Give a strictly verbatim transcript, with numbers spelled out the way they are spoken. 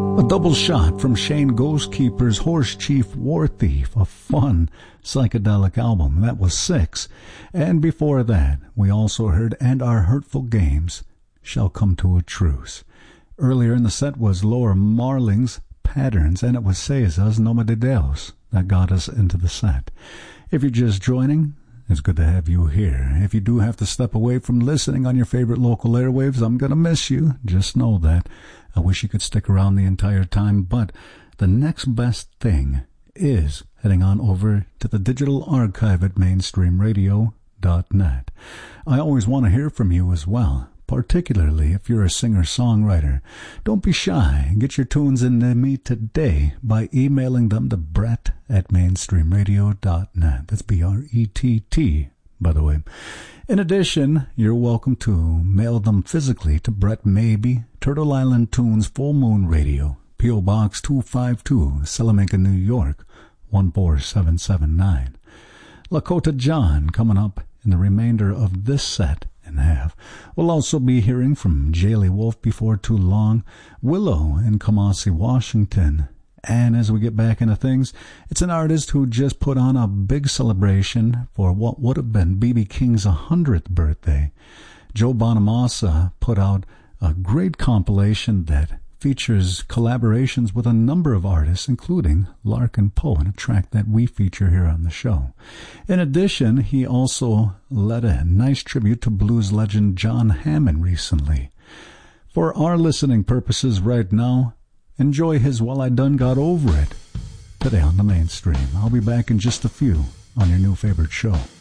A double shot from Shane Ghostkeeper's Horse Chief War Thief, a fun psychedelic album. That was six. And before that, we also heard And Our Hurtful Games Shall Come to a Truce. Earlier in the set was Laura Marling's Patterns, and it was Cesa's Nome de Deus that got us into the set. If you're just joining, it's good to have you here. If you do have to step away from listening on your favorite local airwaves, I'm going to miss you. Just know that. I wish you could stick around the entire time, but the next best thing is heading on over to the digital archive at mainstream radio dot net. I always want to hear from you as well, particularly if you're a singer-songwriter. Don't be shy. Get your tunes into me today by emailing them to Brett at mainstream radio dot net. That's B R E T T, by the way. In addition, you're welcome to mail them physically to Brett Maybe, Turtle Island Tunes Full Moon Radio, P O. Box two five two, Salamanca, New York, one four seven seven nine. Lakota John coming up in the remainder of this set and a half. We'll also be hearing from Jaylee Wolf before too long, Willow in Kamasi, Washington. And as we get back into things, it's an artist who just put on a big celebration for what would have been B B. King's one hundredth birthday. Joe Bonamassa put out a great compilation that features collaborations with a number of artists, including Larkin Poe, in a track that we feature here on the show. In addition, he also led a nice tribute to blues legend John Hammond recently. For our listening purposes right now, enjoy his Well I Done Got Over It today on the Mainstream. I'll be back in just a few on your new favorite show.